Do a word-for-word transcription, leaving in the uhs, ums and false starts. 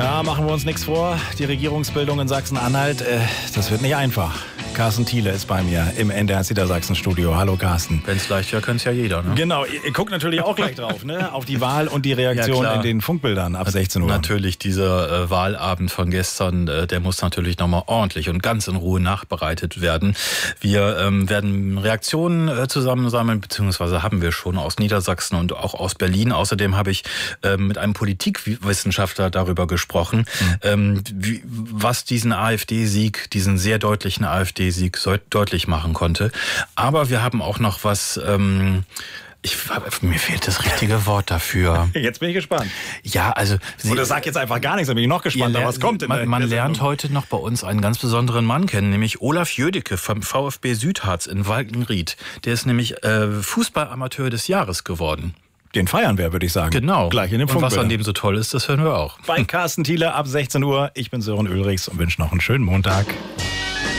Ja, machen wir uns nichts vor. Die Regierungsbildung in Sachsen-Anhalt, äh, das wird nicht einfach. Carsten Thiele ist bei mir im N D R Niedersachsen-Studio. Hallo Carsten. Wenn es leicht wäre, könnte es ja jeder. Ne? Genau, ihr guckt natürlich auch gleich drauf, ne? Auf die Wahl und die Reaktion ja, in den Funkbildern ab sechzehn Uhr. Natürlich, dieser äh, Wahlabend von gestern, äh, der muss natürlich nochmal ordentlich und ganz in Ruhe nachbereitet werden. Wir ähm, werden Reaktionen äh, zusammensammeln, beziehungsweise haben wir schon aus Niedersachsen und auch aus Berlin. Außerdem habe ich äh, mit einem Politikwissenschaftler darüber gesprochen, mhm. ähm, wie, was diesen AfD-Sieg, diesen sehr deutlichen AfD Sieg deutlich machen konnte. Aber wir haben auch noch was, ähm, ich, mir fehlt das richtige Wort dafür. Jetzt bin ich gespannt. Ja, also... Oder sag jetzt einfach gar nichts, dann bin ich noch gespannt, lernt, was kommt. In man der, man der lernt heute noch bei uns einen ganz besonderen Mann kennen, nämlich Olaf Jödecke vom VfB Südharz in Walkenried. Der ist nämlich äh, Fußballamateur des Jahres geworden. Den feiern wir, würde ich sagen. Genau. Gleich in dem Und was an dem so toll ist, das hören wir auch. Bei Carsten Thiele ab sechzehn Uhr. Ich bin Sören Ulrichs und wünsche noch einen schönen Montag.